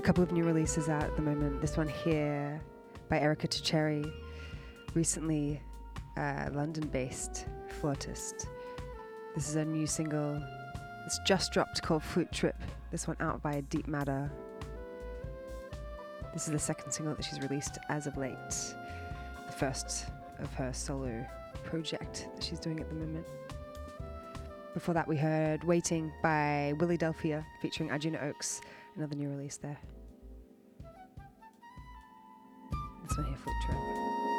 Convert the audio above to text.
couple of new releases out at the moment. This one here by Erica Tucheri, recently London-based flautist. This is a new single. It's just dropped called Flute Trip. This one out by Deep Matter. This is the second single that she's released as of late. The first of her solo project that she's doing at the moment. Before that we heard Waiting by Willie Delphia featuring Arjuna Oaks, another new release there. This one here, Flute Trip.